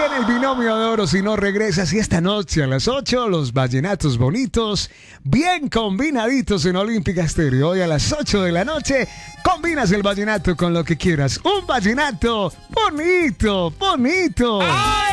viene el binomio de oro si no regresas. Y esta noche a las 8, los vallenatos bonitos, bien combinaditos en Olímpica Estéreo. Hoy a las 8 de la noche, combinas el vallenato con lo que quieras. Un vallenato bonito, bonito. ¡Ay!